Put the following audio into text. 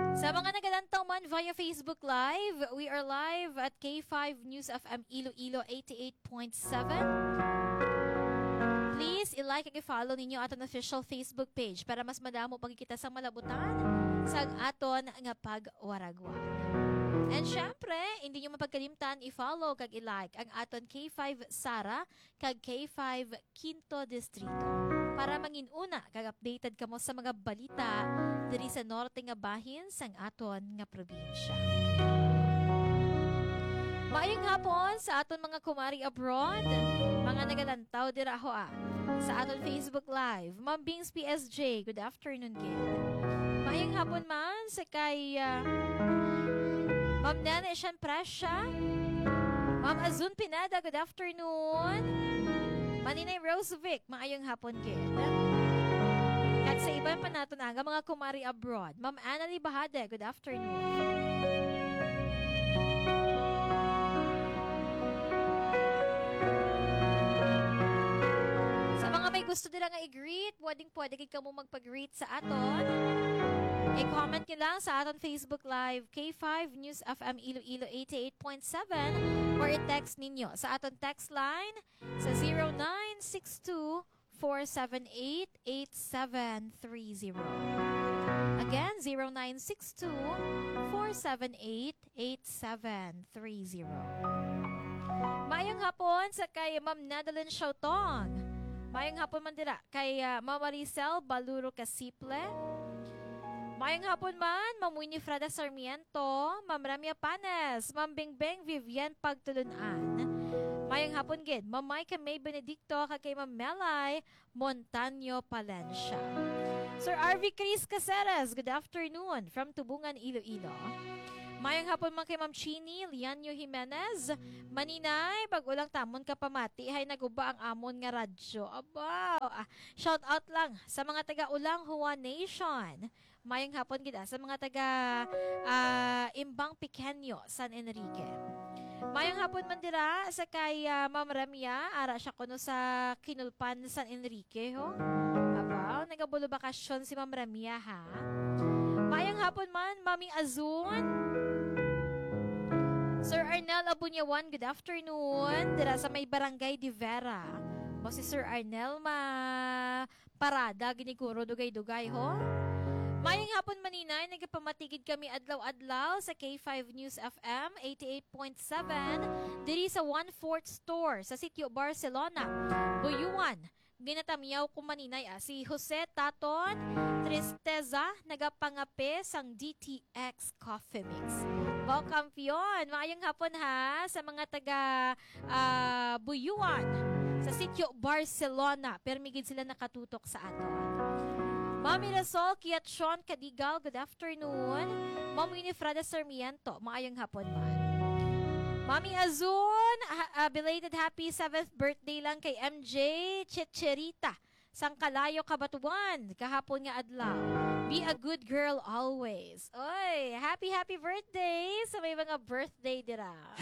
Sa mga nagalantaw man via Facebook Live, we are live at K5 News FM Iloilo 88.7. Please, i-like at i-follow ninyo aton official Facebook page para mas madamo pagkikita sa malabutan sa aton nga pagwaragwan. And syempre, hindi nyo mapagkalimtan i-follow kag i-like ang aton K5 Sara kag K5 Quinto Distrito para manginuna kag updated kamo sa mga balita diri sa norte nga bahin sang aton nga probinsya. Maayong hapon sa aton mga kumari abroad, mga nagalantaw dira ho sa aton Facebook Live. Ma'am Bings PSJ, good afternoon kid. Maayong hapon man sa kay Ma'am Nana Ishan Presya, Ma'am Azun Pineda, good afternoon. Maninay Rosevic, maayong hapon kid. At sa iba pa nato nga mga kumari abroad, Ma'am Annalie Bahade, good afternoon. May gusto nila nga i-greet, pwede ka mo magpag-greet sa aton. I-comment nyo lang sa aton Facebook Live, K5 News FM Iloilo 88.7 or i-text ninyo sa aton text line sa 0962-478-8730. Again, 0962-478-8730. Mayong hapon sa kay Ma'am Nadalyn Shautong. Mayong hapon man dira kay Ma'am Maricel Baluro Casiple. Mayong hapon man Ma'am Winifreda Sarmiento, Ma'am Ramia Panes, Ma'am Bingbing Vivian Pagtulunan. Mayong hapon gid Ma'am Micah May Benedicto kay Ma'am Melay Montaño Palencia. Sir RV Chris Caceres, good afternoon from Tubungan, Iloilo. Mayang hapon man kay Ma'am Chini, Lianyo Jimenez. Maninay, pag ulang tamon ka pamati, hay naguba ang amon nga radyo. Aba, shout out lang sa mga taga-ulang Hua Nation. Mayang hapon gida sa mga taga Imbang Pequeño, San Enrique. Mayang hapon man dira sa kay Ma'am Ramia, ara siya kuno sa Kinulpan, San Enrique, ho. Aba, nagabulo bakasyon si Ma'am Ramia, ha. Mayang hapon man, Mami Azun. Sir Arnel Abunyawan, good afternoon. Dira sa may Barangay de Vera. Mo si Sir Arnel parada giniguro dugay-dugay ho. Mayang hapon maninay, nagpamatigid kami adlaw-adlaw sa K5 News FM 88.7 diri sa 1/4 store sa Sitio Barcelona, Buyuan. Ginatamiyaw ko maninay si Jose Taton Tristeza nagapangape sang DTX Coffee Mix. Welcome piyon. Maayong hapon ha sa mga taga Buyuan sa Sitio Barcelona. Permigid sila nakatutok sa aton. Mami Rasol Kiatson Kadigal, good afternoon. Ma'am Winifreda Sarmiento, maayong hapon man. Mami Azun, belated happy 7th birthday lang kay MJ Chicherita sang Kalayo, Kabatuan, kahapon nga adlaw. Be a good girl always. Oy, happy birthday sa may mga birthday dira.